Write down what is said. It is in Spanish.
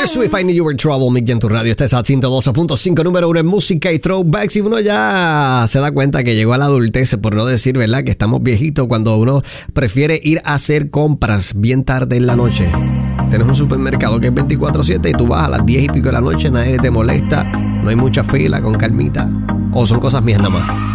If I Knew You Were Trouble, Mick en tu radio. Este es a 112.5, número 1 en música y throwbacks. Y uno ya se da cuenta que llegó a la adultez, por no decir, ¿verdad?, que estamos viejitos cuando uno prefiere ir a hacer compras bien tarde en la noche. Tienes un supermercado que es 24/7 y tú vas a las 10 y pico de la noche, nadie te molesta, no hay mucha fila, con calmita. O son cosas mías nada más.